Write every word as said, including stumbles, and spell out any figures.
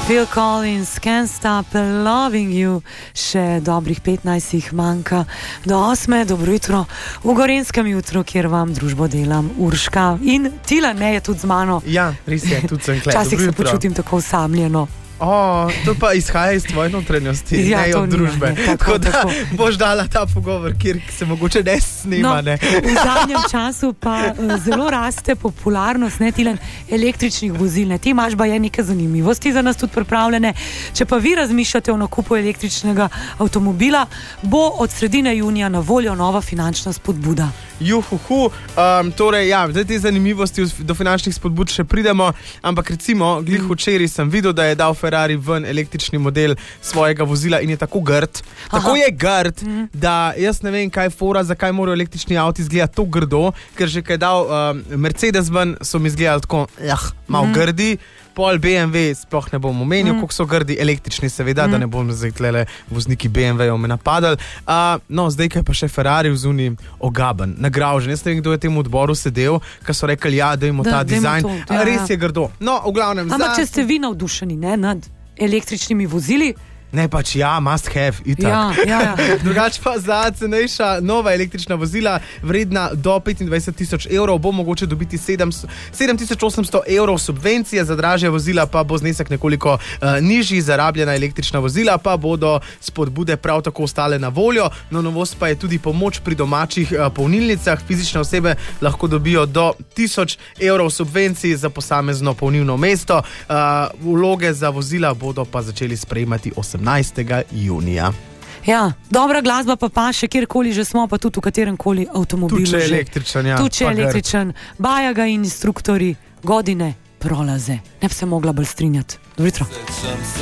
Phil Collins, Can't Stop Loving You. Še dobrih petnajst jih manjka do osme. Dobro jutro v Gorenjskem jutru, kjer vam družbo delam Urška in Tila, ne, je tudi z mano. Ja, res je, tudi sem klej. Včasih se počutim tako osamljeno. O, to pa izhaja iz tvoje notranjosti, ja, ne od družbe. Ne, tako, tako da tako. boš dala ta pogovor, kjer se mogoče ne snima. No, ne. V zadnjem času pa uh, zelo raste popularnost, ne, Tilen, električnih vozil. Ne. Ti imaš baje neke zanimivosti za nas tudi pripravljene. Če pa vi razmišljate o nakupu električnega avtomobila, bo od sredine junija na voljo nova finančna spodbuda. Juhuhu, um, torej, ja, zdaj te zanimivosti do finančnih spodbud še pridemo, ampak recimo, glih včeraj sem videl, da je dal Ferrari ven električni model svojega vozila in je tako grd, Aha. tako je grd, mm. da jaz ne vem, kaj je fora, zakaj morajo električni avti izgledati tako grdo, ker že kaj je dal um, Mercedes ven, so mi izgledali tako, jah, malo mm. grdi. Pol B M W sploh ne bom omenil, mm. koliko so grdi, električni seveda, mm. da ne bom zdaj tlele vozniki B M W-ov me napadali. Uh, no, zdaj kaj pa še Ferrari vzuni ogaben, nagražen. Jaz ne vem, kdo je temu odboru sedel, ki so rekli, ja, da imamo ta dizajn. To, ja, res je grdo. No, v glavnem... Ampak za... če ste vi navdušeni, ne, nad električnimi vozili... Ne, pač ja, must have, itak. Ja, ja, ja. Drugač pa za cenejša nova električna vozila, vredna do petindvajset tisoč evrov, bo mogoče dobiti sedem tisoč osemsto evrov subvencije, za dražja vozila pa bo znesek nekoliko uh, nižji, za rabljena električna vozila pa bodo spodbude prav tako ostale na voljo. No, novost pa je tudi pomoč pri domačih uh, polnilnicah. Fizične osebe lahko dobijo do tisoč evrov subvencij za posamezno polnilno mesto. Uh, vloge za vozila bodo pa začeli sprejemati osemnajstega junija. Ja, dobra glasba pa pa še kjerkoli že smo, pa tudi v katerem koli avtomobilu. Tu če je električen, ja. Tu če je električen, bajaga in instruktori, godine, prolaze. Ne bi se mogla bolj strinjati. Dobro jutro.